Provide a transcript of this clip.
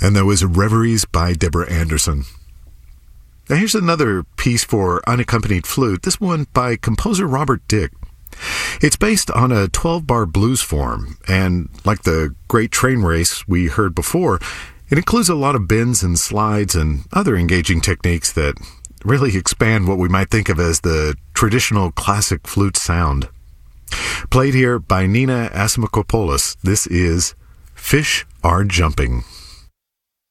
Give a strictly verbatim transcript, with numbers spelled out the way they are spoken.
And that was Reveries by Deborah Anderson. Now here's another piece for unaccompanied flute, this one by composer Robert Dick. It's based on a twelve-bar blues form, and like the Great Train Race we heard before, it includes a lot of bends and slides and other engaging techniques that really expand what we might think of as the traditional classic flute sound. Played here by Nina Asimakopoulos, this is Fish Are Jumping.